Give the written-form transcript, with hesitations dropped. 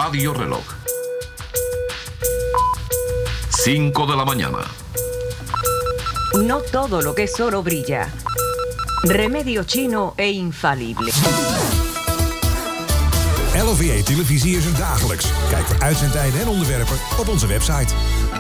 Radio Reloj. 5 de la mañana. No todo lo que es oro brilla. Remedio chino e infalible. LOVA Televisie is er dagelijks. Kijk voor uitzendtijden en onderwerpen op onze website.